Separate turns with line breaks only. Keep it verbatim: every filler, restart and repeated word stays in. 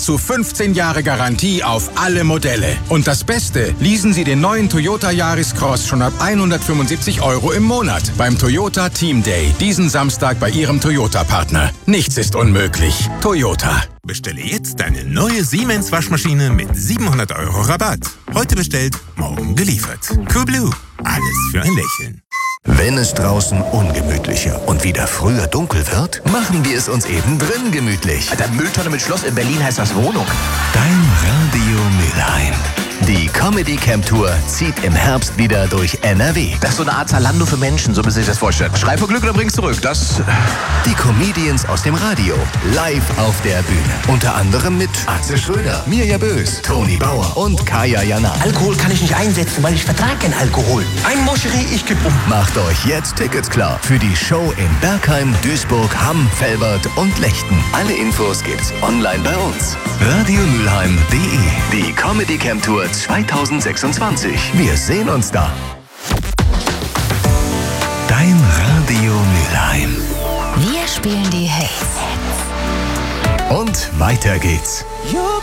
zu fünfzehn Jahre Garantie auf alle Modelle. Und das Beste, leasen Sie den neuen Toyota Yaris Cross schon ab hundertfünfundsiebzig Euro im Monat beim Toyota Team Day, diesen Samstag bei Ihrem Toyota-Partner. Nichts ist unmöglich. Toyota.
Bestelle jetzt deine neue Siemens-Waschmaschine mit siebenhundert Euro Rabatt. Heute bestellt, morgen geliefert. Coolblue. Alles für ein Lächeln.
Wenn es draußen ungemütlicher und wieder früher dunkel wird, machen wir es uns eben drin gemütlich.
Alter, Mülltonne mit Schloss in Berlin heißt das Wohnung.
Dein Radio Mülheim. Die Comedy Camp Tour zieht im Herbst wieder durch N R W.
Das ist so eine Art Zalando für Menschen, so müssen Sie sich das vorstellen. Schrei vor Glück oder bring's zurück, das...
Die Comedians aus dem Radio, live auf der Bühne. Unter anderem mit Atze Schröder, Mirja Bös, Toni Bauer und Kaya Jana.
Alkohol kann ich nicht einsetzen, weil ich vertrage keinen Alkohol. Ein Moscherie, ich geb um.
Macht euch jetzt Tickets klar für die Show in Bergheim, Duisburg, Hamm, Velbert und Lechten. Alle Infos gibt's online bei uns. radiomülheim punkt de. Die Comedy Camp Tour zweitausendsechsundzwanzig. Wir sehen uns da. Dein Radio Mülheim.
Wir spielen die Hits.
Und weiter geht's.
You're